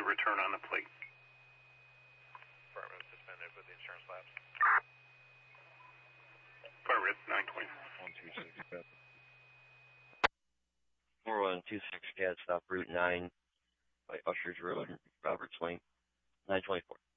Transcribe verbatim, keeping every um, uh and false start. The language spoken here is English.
return on the plate. Department suspended with the insurance lapse. Department nine twenty-four. one two six, copy. four one two six, C A D, stop Route nine by Ushers Road, Roberts Lane, nine twenty-four.